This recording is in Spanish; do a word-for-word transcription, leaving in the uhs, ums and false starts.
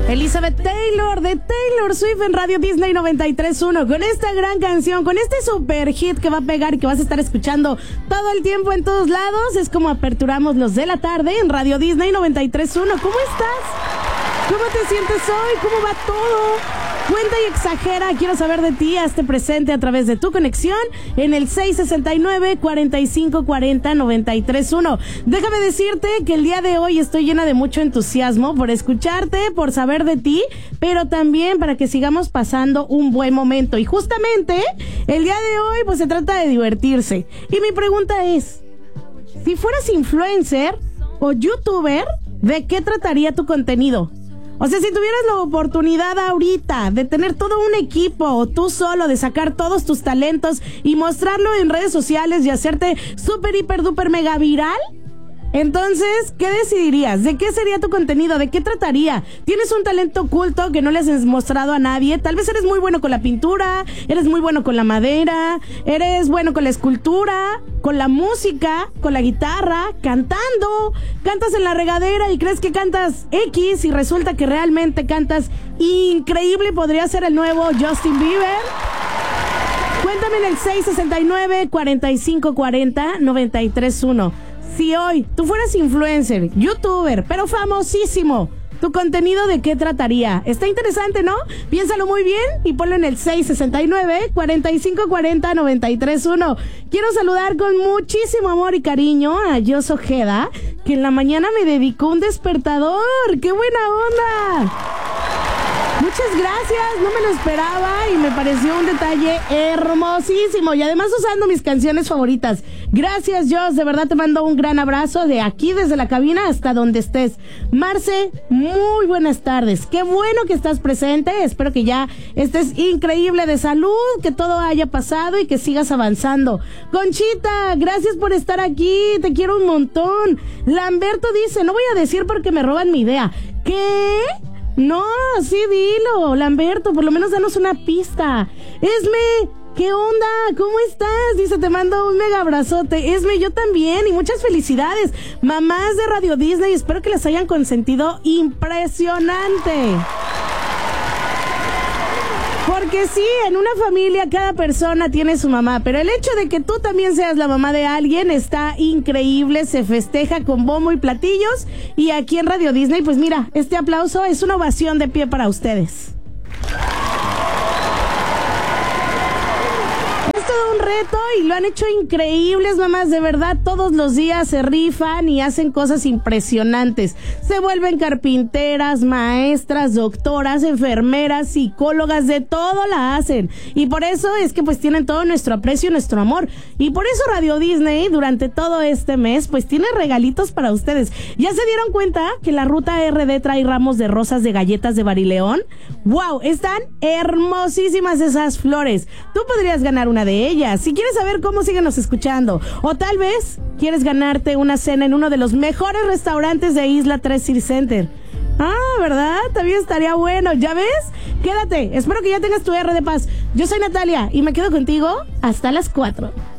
Elizabeth Taylor de Taylor Swift en Radio Disney noventa y tres punto uno con esta gran canción, con este super hit que va a pegar y que vas a estar escuchando todo el tiempo en todos lados. Es como aperturamos los de la tarde en Radio Disney noventa y tres punto uno. ¿Cómo estás? ¿Cómo te sientes hoy? ¿Cómo va todo? Cuenta y exagera, quiero saber de ti. Hazte presente a través de tu conexión en el seis sesenta y nueve, cuarenta y cinco cuarenta, noventa y tres punto uno. Déjame decirte que el día de hoy estoy llena de mucho entusiasmo por escucharte, por saber de ti, pero también para que sigamos pasando un buen momento. Y justamente el día de hoy pues se trata de divertirse. Y mi pregunta es, si fueras influencer o youtuber, ¿de qué trataría tu contenido? O sea, si tuvieras la oportunidad ahorita de tener todo un equipo o tú solo, de sacar todos tus talentos y mostrarlo en redes sociales y hacerte súper, hiper, duper, mega viral, entonces, ¿qué decidirías? ¿De qué sería tu contenido? ¿De qué trataría? ¿Tienes un talento oculto que no le has mostrado a nadie? Tal vez eres muy bueno con la pintura, eres muy bueno con la madera, eres bueno con la escultura, con la música, con la guitarra, cantando. Cantas en la regadera y crees que cantas X y resulta que realmente cantas increíble y podría ser el nuevo Justin Bieber. Cuéntame en el seis sesenta y nueve, cuarenta y cinco cuarenta, noventa y tres punto uno. Si hoy tú fueras influencer, youtuber, pero famosísimo, ¿tu contenido de qué trataría? Está interesante, ¿no? Piénsalo muy bien y ponlo en el seis sesenta y nueve, cuarenta y cinco cuarenta, noventa y tres punto uno. Quiero saludar con muchísimo amor y cariño a Jos Ojeda, que en la mañana me dedicó un despertador. ¡Qué buena onda! Muchas gracias, no me lo esperaba y me pareció un detalle hermosísimo y además usando mis canciones favoritas. Gracias, Jos, de verdad te mando un gran abrazo de aquí desde la cabina hasta donde estés. Marce, muy buenas tardes, qué bueno que estás presente, espero que ya estés increíble de salud, que todo haya pasado y que sigas avanzando. Conchita, gracias por estar aquí, te quiero un montón. Lamberto dice, no voy a decir porque me roban mi idea. ¿Qué? No, sí, dilo, Lamberto, por lo menos danos una pista. Esme, ¿qué onda? ¿Cómo estás? Dice, te mando un mega abrazote. Esme, yo también, y muchas felicidades. Mamás de Radio Disney, espero que les hayan consentido impresionante. Porque sí, en una familia cada persona tiene su mamá, pero el hecho de que tú también seas la mamá de alguien está increíble, se festeja con bombo y platillos, y aquí en Radio Disney, pues mira, este aplauso es una ovación de pie para ustedes. Es todo un reto y lo han hecho increíbles, mamás, de verdad, todos los días se rifan y hacen cosas impresionantes. Se vuelven carpinteras, maestras, doctoras, enfermeras, psicólogas, de todo la hacen. Y por eso es que pues tienen todo nuestro aprecio y nuestro amor. Y por eso Radio Disney durante todo este mes pues tiene regalitos para ustedes. ¿Ya se dieron cuenta que la ruta R D trae ramos de rosas de galletas de Barileón? ¡Wow! Están hermosísimas esas flores. Tú podrías ganar una de ellas. Si quieres saber cómo, síguenos escuchando. O tal vez quieres ganarte una cena en uno de los mejores restaurantes de Isla tres City Center. Ah, ¿verdad? También estaría bueno. ¿Ya ves? Quédate. Espero que ya tengas tu R de paz. Yo soy Natalia y me quedo contigo hasta las cuatro.